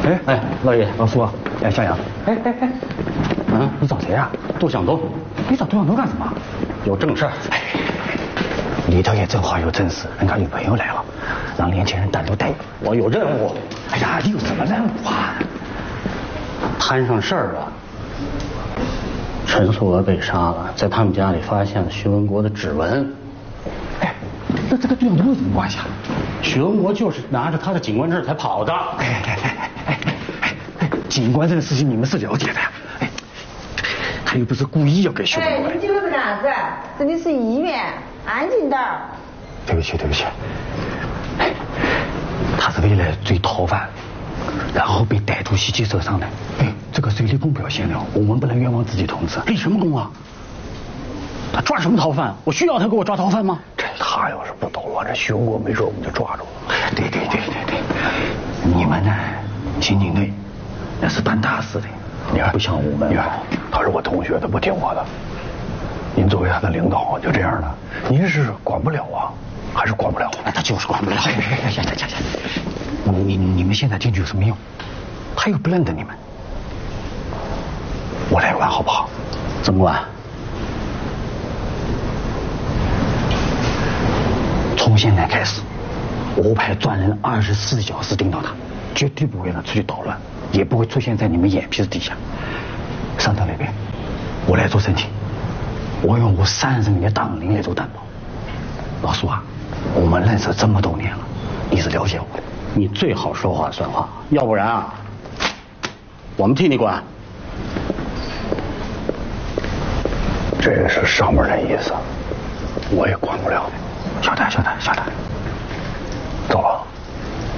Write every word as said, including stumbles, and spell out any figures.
哎哎，老爷老苏啊，哎小杨， 哎哎哎， 嗯，你找谁啊？ 杜向东。 你找杜向东干什么？ 有正事。 哎，里头也正好有正事，人家女朋友来了，让年轻人单独带。 我有任务。 哎呀，你有什么任务啊？ 摊上事儿了。陈素娥被杀了，在他们家里发现了徐文国的指纹。 哎，那这个杜向东有什么关系啊？ 许文国就是拿着他的警官证才跑的。 哎哎哎哎哎哎，警官这个事情你们是了解的呀？哎，他又不是故意要给许文国。 哎，你这个是干啥子？这里是医院，安静点儿。 对不起对不起，哎，他是为了追逃犯，然后被歹徒袭击受伤的。哎，这个是立功表现的，我们不能冤枉自己同志。 立什么功啊？他抓什么逃犯？我需要他给我抓逃犯吗？ 他要是不捣乱，这徐文国没准我们就抓住了。对对对对对，你们呢，刑警队那是办大事的，你看不像我们。你看，他是我同学，他不听我的。您作为他的领导，就这样的，您是管不了啊，还是管不了？ 他就是管不了。 行行行行行，你你你们现在进去有什么用？他又不认得你们，我来管好不好？ 怎么管？ 从现在开始，我派专人二十四小时盯到他，绝对不会让他出去捣乱，也不会出现在你们眼皮子底下。上头那边，我来做申请，我用我三十年的党龄来做担保。老苏啊，我们认识这么多年了，你是了解我的， 你最好说话算话，要不然啊，我们替你管。 这个是上面的意思，我也管不了的。小戴，小戴，小戴。